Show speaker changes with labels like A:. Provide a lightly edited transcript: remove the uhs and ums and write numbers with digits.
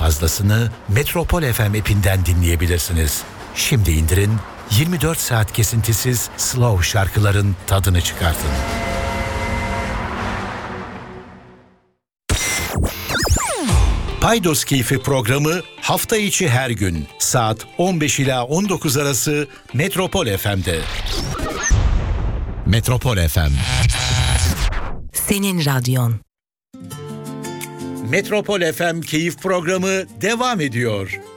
A: fazlasını Metropol FM app'inden dinleyebilirsiniz. Şimdi indirin, 24 saat kesintisiz slow şarkıların tadını çıkartın. Paydos Keyfi programı hafta içi her gün saat 15 ila 19 arası Metropol FM'de. Metropol FM.
B: Senin radyon.
A: Metropol FM Keyif programı devam ediyor.